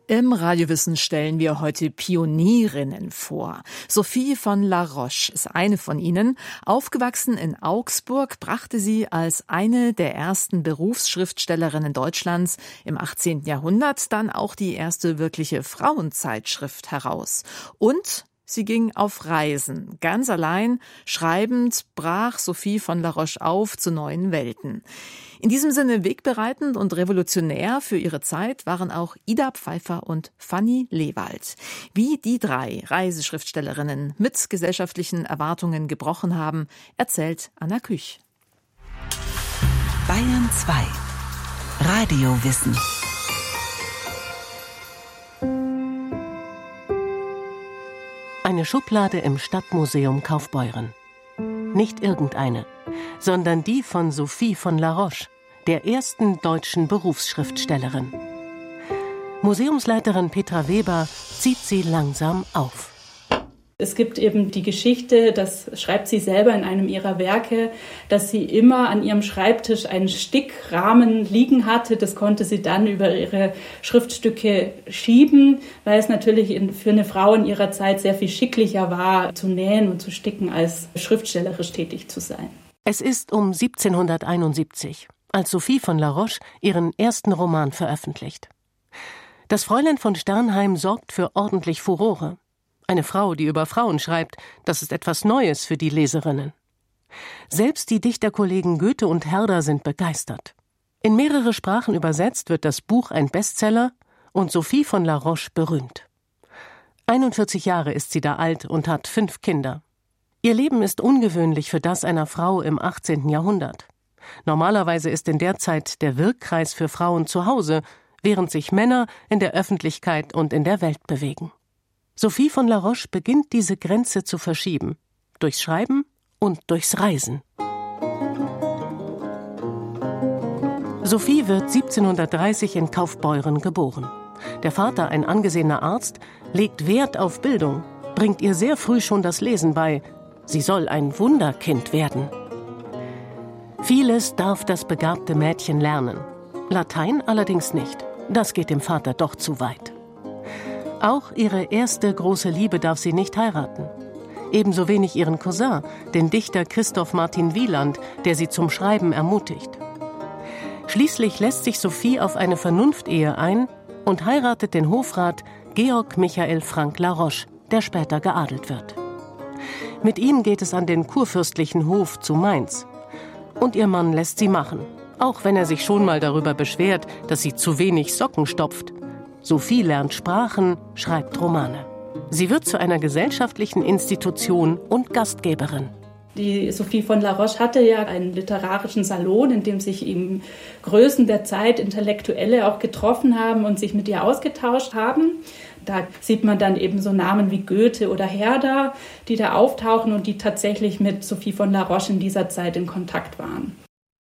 Im Radiowissen stellen wir heute Pionierinnen vor. Sophie von La Roche ist eine von ihnen. Aufgewachsen in Augsburg, brachte sie als eine der ersten Berufsschriftstellerinnen Deutschlands im 18. Jahrhundert dann auch die erste wirkliche Frauenzeitschrift heraus. Und sie ging auf Reisen. Ganz allein, schreibend, brach Sophie von La Roche auf zu neuen Welten. In diesem Sinne wegbereitend und revolutionär für ihre Zeit waren auch Ida Pfeiffer und Fanny Lewald. Wie die drei Reiseschriftstellerinnen mit gesellschaftlichen Erwartungen gebrochen haben, erzählt Anna Küch. Bayern 2 Radiowissen. Eine Schublade im Stadtmuseum Kaufbeuren. Nicht irgendeine, sondern die von Sophie von La Roche, der ersten deutschen Berufsschriftstellerin. Museumsleiterin Petra Weber zieht sie langsam auf. Es gibt eben die Geschichte, das schreibt sie selber in einem ihrer Werke, dass sie immer an ihrem Schreibtisch einen Stickrahmen liegen hatte. Das konnte sie dann über ihre Schriftstücke schieben, weil es natürlich für eine Frau in ihrer Zeit sehr viel schicklicher war, zu nähen und zu sticken, als schriftstellerisch tätig zu sein. Es ist um 1771, als Sophie von La Roche ihren ersten Roman veröffentlicht. Das Fräulein von Sternheim sorgt für ordentlich Furore. Eine Frau, die über Frauen schreibt, das ist etwas Neues für die Leserinnen. Selbst die Dichterkollegen Goethe und Herder sind begeistert. In mehrere Sprachen übersetzt wird das Buch ein Bestseller und Sophie von La Roche berühmt. 41 Jahre ist sie da alt und hat 5 Kinder. Ihr Leben ist ungewöhnlich für das einer Frau im 18. Jahrhundert. Normalerweise ist in der Zeit der Wirkkreis für Frauen zu Hause, während sich Männer in der Öffentlichkeit und in der Welt bewegen. Sophie von La Roche beginnt diese Grenze zu verschieben, durchs Schreiben und durchs Reisen. Sophie wird 1730 in Kaufbeuren geboren. Der Vater, ein angesehener Arzt, legt Wert auf Bildung, bringt ihr sehr früh schon das Lesen bei. Sie soll ein Wunderkind werden. Vieles darf das begabte Mädchen lernen. Latein allerdings nicht. Das geht dem Vater doch zu weit. Auch ihre erste große Liebe darf sie nicht heiraten. Ebenso wenig ihren Cousin, den Dichter Christoph Martin Wieland, der sie zum Schreiben ermutigt. Schließlich lässt sich Sophie auf eine Vernunftehe ein und heiratet den Hofrat Georg Michael Frank La Roche, der später geadelt wird. Mit ihm geht es an den kurfürstlichen Hof zu Mainz. Und ihr Mann lässt sie machen, auch wenn er sich schon mal darüber beschwert, dass sie zu wenig Socken stopft. Sophie lernt Sprachen, schreibt Romane. Sie wird zu einer gesellschaftlichen Institution und Gastgeberin. Die Sophie von La Roche hatte ja einen literarischen Salon, in dem sich eben Größen der Zeit, Intellektuelle auch getroffen haben und sich mit ihr ausgetauscht haben. Da sieht man dann eben so Namen wie Goethe oder Herder, die da auftauchen und die tatsächlich mit Sophie von La Roche in dieser Zeit in Kontakt waren.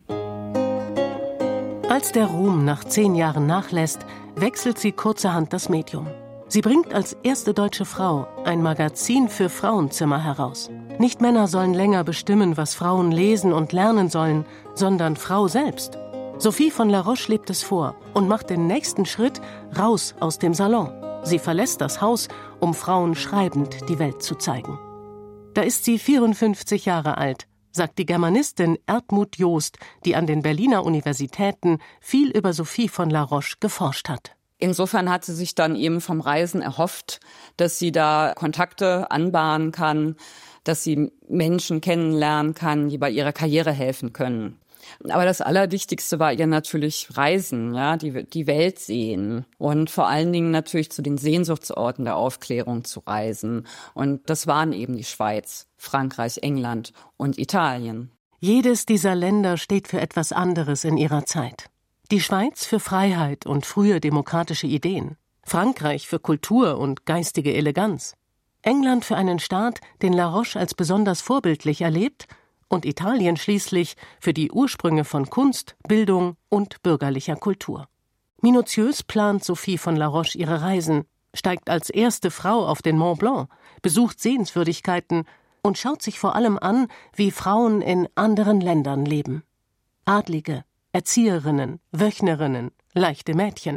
Als der Ruhm nach 10 Jahren nachlässt, wechselt sie kurzerhand das Medium. Sie bringt als erste deutsche Frau ein Magazin für Frauenzimmer heraus. Nicht Männer sollen länger bestimmen, was Frauen lesen und lernen sollen, sondern Frau selbst. Sophie von La Roche lebt es vor und macht den nächsten Schritt raus aus dem Salon. Sie verlässt das Haus, um Frauen schreibend die Welt zu zeigen. Da ist sie 54 Jahre alt, sagt die Germanistin Erdmut Joost, die an den Berliner Universitäten viel über Sophie von La Roche geforscht hat. Insofern hat sie sich dann eben vom Reisen erhofft, dass sie da Kontakte anbahnen kann, dass sie Menschen kennenlernen kann, die bei ihrer Karriere helfen können. Aber das Allerwichtigste war ihr natürlich Reisen, ja, die Welt sehen und vor allen Dingen natürlich zu den Sehnsuchtsorten der Aufklärung zu reisen. Und das waren eben die Schweiz, Frankreich, England und Italien. Jedes dieser Länder steht für etwas anderes in ihrer Zeit. Die Schweiz für Freiheit und frühe demokratische Ideen, Frankreich für Kultur und geistige Eleganz, England für einen Staat, den La Roche als besonders vorbildlich erlebt, und Italien schließlich für die Ursprünge von Kunst, Bildung und bürgerlicher Kultur. Minutiös plant Sophie von La Roche ihre Reisen, steigt als erste Frau auf den Mont Blanc, besucht Sehenswürdigkeiten und schaut sich vor allem an, wie Frauen in anderen Ländern leben. Adlige, Erzieherinnen, Wöchnerinnen, leichte Mädchen.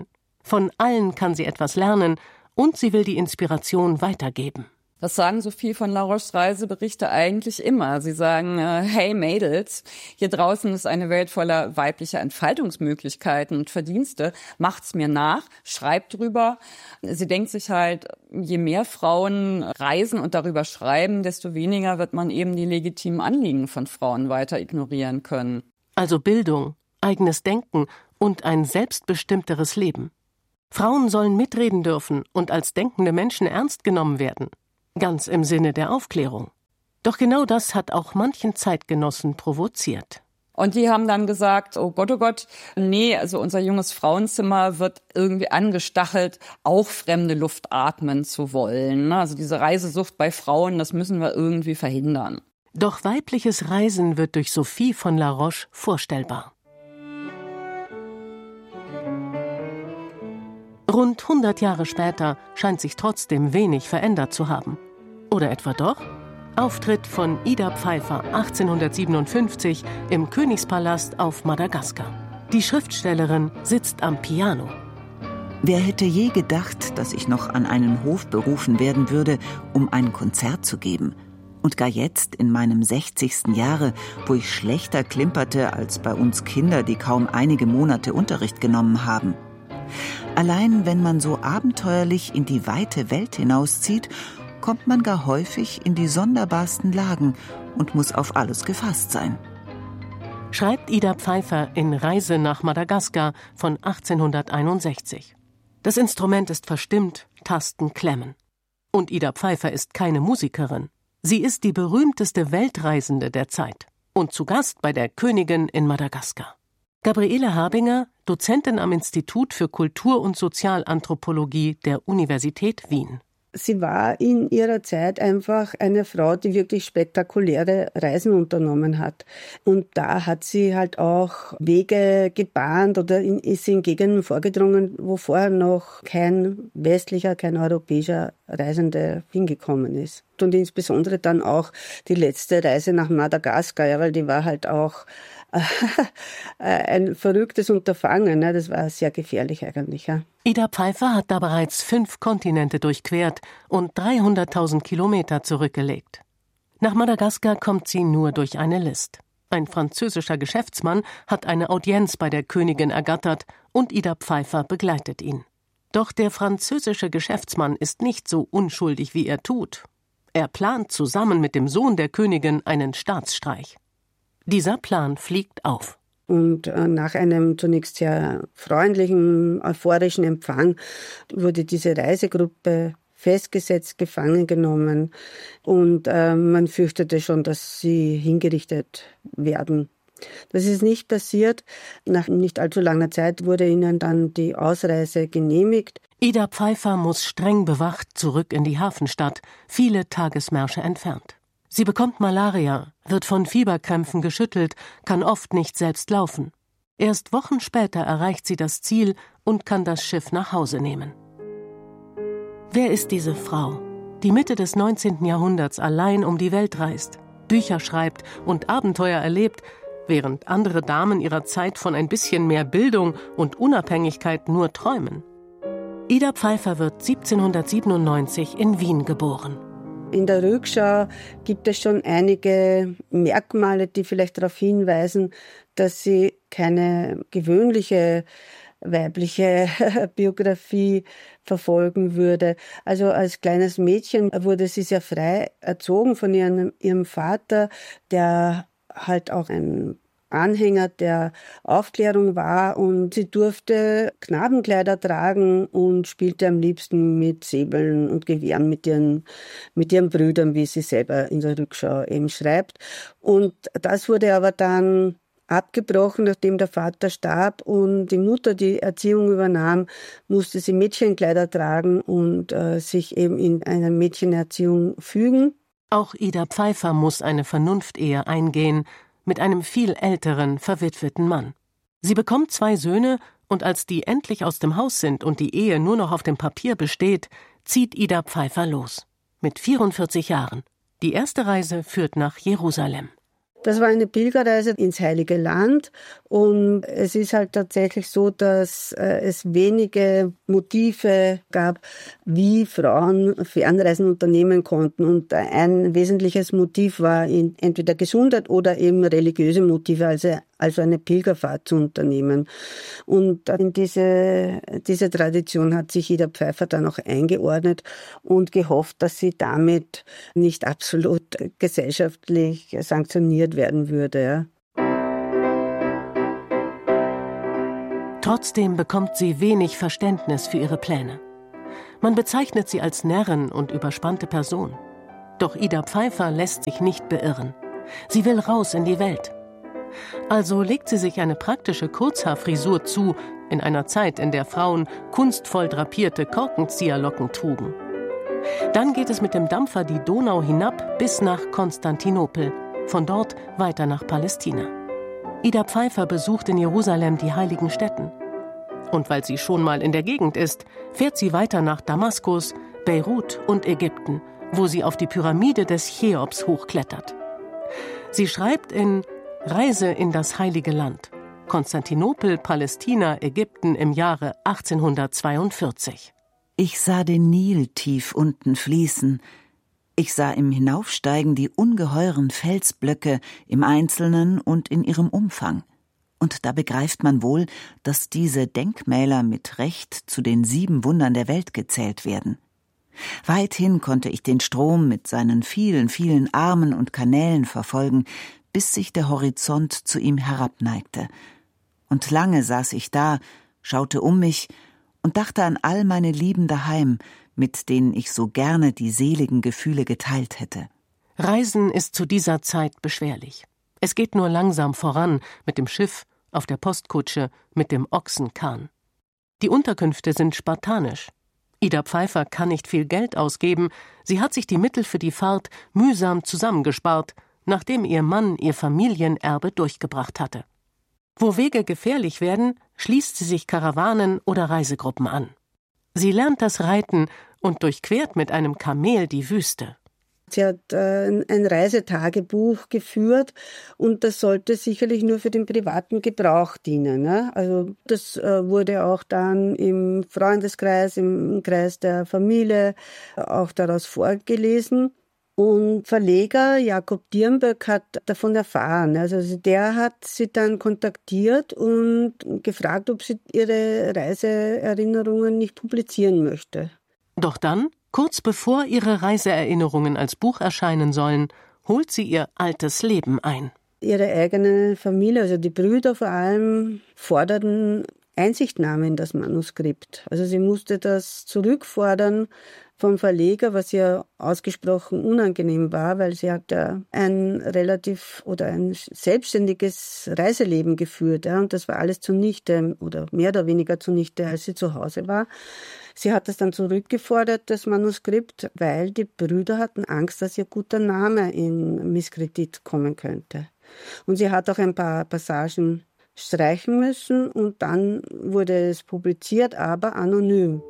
Von allen kann sie etwas lernen und sie will die Inspiration weitergeben. Das sagen Sophie von La Roches Reiseberichte eigentlich immer. Sie sagen, hey Mädels, hier draußen ist eine Welt voller weiblicher Entfaltungsmöglichkeiten und Verdienste. Macht's mir nach, schreibt drüber. Sie denkt sich halt, je mehr Frauen reisen und darüber schreiben, desto weniger wird man eben die legitimen Anliegen von Frauen weiter ignorieren können. Also Bildung, eigenes Denken und ein selbstbestimmteres Leben. Frauen sollen mitreden dürfen und als denkende Menschen ernst genommen werden. Ganz im Sinne der Aufklärung. Doch genau das hat auch manchen Zeitgenossen provoziert. Und die haben dann gesagt, oh Gott, nee, also unser junges Frauenzimmer wird irgendwie angestachelt, auch fremde Luft atmen zu wollen. Also diese Reisesucht bei Frauen, das müssen wir irgendwie verhindern. Doch weibliches Reisen wird durch Sophie von La Roche vorstellbar. Rund 100 Jahre später scheint sich trotzdem wenig verändert zu haben. Oder etwa doch? Auftritt von Ida Pfeiffer 1857 im Königspalast auf Madagaskar. Die Schriftstellerin sitzt am Piano. Wer hätte je gedacht, dass ich noch an einen Hof berufen werden würde, um ein Konzert zu geben? Und gar jetzt, in meinem 60. Jahre, wo ich schlechter klimperte als bei uns Kinder, die kaum einige Monate Unterricht genommen haben. Allein wenn man so abenteuerlich in die weite Welt hinauszieht, kommt man gar häufig in die sonderbarsten Lagen und muss auf alles gefasst sein. Schreibt Ida Pfeiffer in Reise nach Madagaskar von 1861. Das Instrument ist verstimmt, Tasten klemmen. Und Ida Pfeiffer ist keine Musikerin. Sie ist die berühmteste Weltreisende der Zeit und zu Gast bei der Königin in Madagaskar. Gabriele Habinger, Dozentin am Institut für Kultur- und Sozialanthropologie der Universität Wien. Sie war in ihrer Zeit einfach eine Frau, die wirklich spektakuläre Reisen unternommen hat. Und da hat sie halt auch Wege gebahnt oder ist in Gegenden vorgedrungen, wo vorher noch kein westlicher, kein europäischer Reisender hingekommen ist. Und insbesondere dann auch die letzte Reise nach Madagaskar, ja, weil die war halt auch ein verrücktes Unterfangen. Ne? Das war sehr gefährlich eigentlich. Ja. Ida Pfeiffer hat da bereits 5 Kontinente durchquert und 300.000 Kilometer zurückgelegt. Nach Madagaskar kommt sie nur durch eine List. Ein französischer Geschäftsmann hat eine Audienz bei der Königin ergattert und Ida Pfeiffer begleitet ihn. Doch der französische Geschäftsmann ist nicht so unschuldig, wie er tut. Er plant zusammen mit dem Sohn der Königin einen Staatsstreich. Dieser Plan fliegt auf. Und nach einem zunächst sehr freundlichen, euphorischen Empfang wurde diese Reisegruppe festgesetzt, gefangen genommen. Und man fürchtete schon, dass sie hingerichtet werden. Das ist nicht passiert. Nach nicht allzu langer Zeit wurde ihnen dann die Ausreise genehmigt. Ida Pfeiffer muss streng bewacht zurück in die Hafenstadt, viele Tagesmärsche entfernt. Sie bekommt Malaria, wird von Fieberkrämpfen geschüttelt, kann oft nicht selbst laufen. Erst Wochen später erreicht sie das Ziel und kann das Schiff nach Hause nehmen. Wer ist diese Frau, die Mitte des 19. Jahrhunderts allein um die Welt reist, Bücher schreibt und Abenteuer erlebt, während andere Damen ihrer Zeit von ein bisschen mehr Bildung und Unabhängigkeit nur träumen? Ida Pfeiffer wird 1797 in Wien geboren. In der Rückschau gibt es schon einige Merkmale, die vielleicht darauf hinweisen, dass sie keine gewöhnliche weibliche Biografie verfolgen würde. Also als kleines Mädchen wurde sie sehr frei erzogen von ihrem Vater, der halt auch ein Anhänger der Aufklärung war, und sie durfte Knabenkleider tragen und spielte am liebsten mit Säbeln und Gewehren mit ihren Brüdern, wie sie selber in der Rückschau eben schreibt. Und das wurde aber dann abgebrochen, nachdem der Vater starb und die Mutter die Erziehung übernahm, musste sie Mädchenkleider tragen und sich eben in einer Mädchenerziehung fügen. Auch Ida Pfeiffer muss eine Vernunftehe eingehen, mit einem viel älteren, verwitweten Mann. Sie bekommt 2 Söhne, und als die endlich aus dem Haus sind und die Ehe nur noch auf dem Papier besteht, zieht Ida Pfeiffer los. Mit 44 Jahren. Die erste Reise führt nach Jerusalem. Das war eine Pilgerreise ins Heilige Land und es ist halt tatsächlich so, dass es wenige Motive gab, wie Frauen Fernreisen unternehmen konnten. Und ein wesentliches Motiv war entweder Gesundheit oder eben religiöse Motive, also eine Pilgerfahrt zu unternehmen. Und in diese Tradition hat sich Ida Pfeiffer dann auch eingeordnet und gehofft, dass sie damit nicht absolut gesellschaftlich sanktioniert werden würde. Ja. Trotzdem bekommt sie wenig Verständnis für ihre Pläne. Man bezeichnet sie als Närrin und überspannte Person. Doch Ida Pfeiffer lässt sich nicht beirren. Sie will raus in die Welt. Also legt sie sich eine praktische Kurzhaarfrisur zu, in einer Zeit, in der Frauen kunstvoll drapierte Korkenzieherlocken trugen. Dann geht es mit dem Dampfer die Donau hinab bis nach Konstantinopel, von dort weiter nach Palästina. Ida Pfeiffer besucht in Jerusalem die heiligen Stätten. Und weil sie schon mal in der Gegend ist, fährt sie weiter nach Damaskus, Beirut und Ägypten, wo sie auf die Pyramide des Cheops hochklettert. Sie schreibt in Reise in das Heilige Land, Konstantinopel, Palästina, Ägypten im Jahre 1842. Ich sah den Nil tief unten fließen. Ich sah im Hinaufsteigen die ungeheuren Felsblöcke im Einzelnen und in ihrem Umfang. Und da begreift man wohl, dass diese Denkmäler mit Recht zu den 7 Wundern der Welt gezählt werden. Weithin konnte ich den Strom mit seinen vielen, vielen Armen und Kanälen verfolgen, bis sich der Horizont zu ihm herabneigte. Und lange saß ich da, schaute um mich und dachte an all meine Lieben daheim, mit denen ich so gerne die seligen Gefühle geteilt hätte. Reisen ist zu dieser Zeit beschwerlich. Es geht nur langsam voran, mit dem Schiff, auf der Postkutsche, mit dem Ochsenkahn. Die Unterkünfte sind spartanisch. Ida Pfeiffer kann nicht viel Geld ausgeben. Sie hat sich die Mittel für die Fahrt mühsam zusammengespart, nachdem ihr Mann ihr Familienerbe durchgebracht hatte. Wo Wege gefährlich werden, schließt sie sich Karawanen oder Reisegruppen an. Sie lernt das Reiten und durchquert mit einem Kamel die Wüste. Sie hat ein Reisetagebuch geführt und das sollte sicherlich nur für den privaten Gebrauch dienen. Ne? Also das wurde auch dann im Freundeskreis, im Kreis der Familie auch daraus vorgelesen. Und Verleger Jakob Dirnböck hat davon erfahren. Also der hat sie dann kontaktiert und gefragt, ob sie ihre Reiseerinnerungen nicht publizieren möchte. Doch dann, kurz bevor ihre Reiseerinnerungen als Buch erscheinen sollen, holt sie ihr altes Leben ein. Ihre eigene Familie, also die Brüder vor allem, forderten Einsichtnahme in das Manuskript. Also sie musste das zurückfordern vom Verleger, was ihr ausgesprochen unangenehm war, weil sie hat ja ein selbstständiges Reiseleben geführt. Ja, und das war alles zunichte oder mehr oder weniger zunichte, als sie zu Hause war. Sie hat das dann zurückgefordert, das Manuskript, weil die Brüder hatten Angst, dass ihr guter Name in Misskredit kommen könnte. Und sie hat auch ein paar Passagen streichen müssen und dann wurde es publiziert, aber anonym.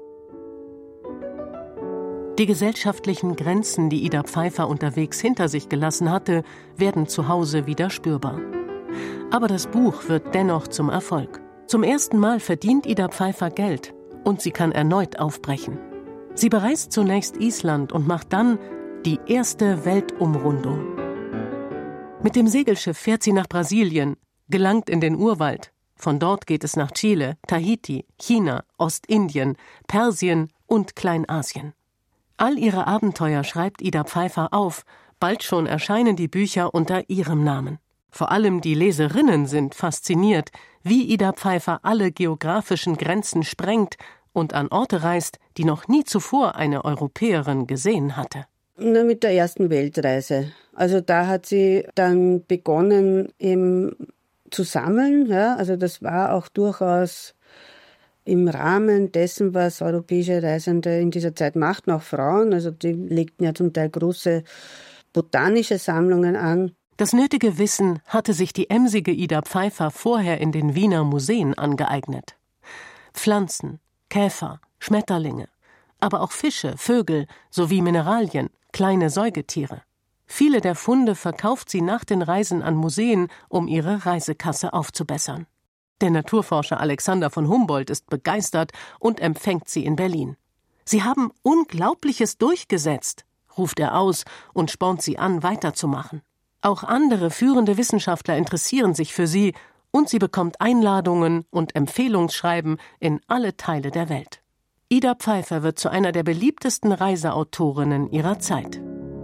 Die gesellschaftlichen Grenzen, die Ida Pfeiffer unterwegs hinter sich gelassen hatte, werden zu Hause wieder spürbar. Aber das Buch wird dennoch zum Erfolg. Zum ersten Mal verdient Ida Pfeiffer Geld und sie kann erneut aufbrechen. Sie bereist zunächst Island und macht dann die erste Weltumrundung. Mit dem Segelschiff fährt sie nach Brasilien, gelangt in den Urwald. Von dort geht es nach Chile, Tahiti, China, Ostindien, Persien und Kleinasien. All ihre Abenteuer schreibt Ida Pfeiffer auf, bald schon erscheinen die Bücher unter ihrem Namen. Vor allem die Leserinnen sind fasziniert, wie Ida Pfeiffer alle geografischen Grenzen sprengt und an Orte reist, die noch nie zuvor eine Europäerin gesehen hatte. Mit der ersten Weltreise. Also da hat sie dann begonnen, eben zu sammeln. Ja? Also das war auch durchaus im Rahmen dessen, was europäische Reisende in dieser Zeit machten, auch Frauen. Also die legten ja zum Teil große botanische Sammlungen an. Das nötige Wissen hatte sich die emsige Ida Pfeiffer vorher in den Wiener Museen angeeignet. Pflanzen, Käfer, Schmetterlinge, aber auch Fische, Vögel sowie Mineralien, kleine Säugetiere. Viele der Funde verkauft sie nach den Reisen an Museen, um ihre Reisekasse aufzubessern. Der Naturforscher Alexander von Humboldt ist begeistert und empfängt sie in Berlin. »Sie haben Unglaubliches durchgesetzt«, ruft er aus und spornt sie an, weiterzumachen. Auch andere führende Wissenschaftler interessieren sich für sie und sie bekommt Einladungen und Empfehlungsschreiben in alle Teile der Welt. Ida Pfeiffer wird zu einer der beliebtesten Reiseautorinnen ihrer Zeit.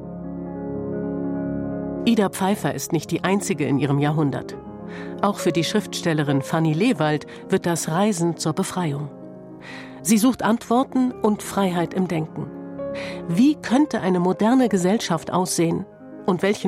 Ida Pfeiffer ist nicht die einzige in ihrem Jahrhundert. Auch für die Schriftstellerin Fanny Lewald wird das Reisen zur Befreiung. Sie sucht Antworten und Freiheit im Denken. Wie könnte eine moderne Gesellschaft aussehen und welchen